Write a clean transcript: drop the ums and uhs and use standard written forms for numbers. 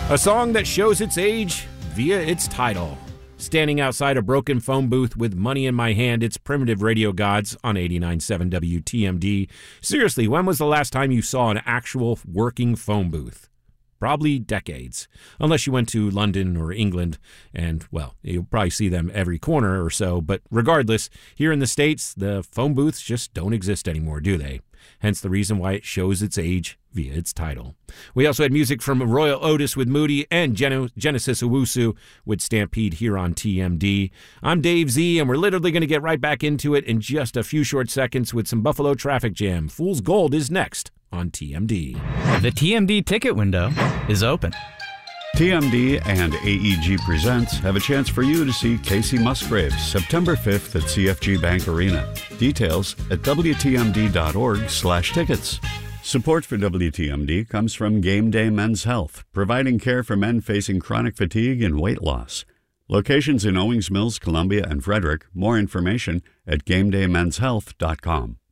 A song that shows its age via its title. Standing outside a broken phone booth with money in my hand, it's Primitive Radio Gods on 89.7 WTMD. Seriously, when was the last time you saw an actual working phone booth? Probably decades, unless you went to London or England, and, well, you'll probably see them every corner or so, but regardless, here in the States, the phone booths just don't exist anymore, do they? Hence the reason why it shows its age via its title. We also had music from Royal Otis with Moody and Genesis Owusu with Stampede here on TMD. I'm Dave Z, and we're literally going to get right back into it in just a few short seconds with some Buffalo Traffic Jam. Fool's Gold is next on TMD. The TMD ticket window is open. TMD and AEG Presents have a chance for you to see Casey Musgraves September 5th at CFG Bank Arena. Details at WTMD.org/tickets. Support for WTMD comes from Game Day Men's Health, providing care for men facing chronic fatigue and weight loss. Locations in Owings Mills, Columbia, and Frederick. More information at GameDayMen'sHealth.com.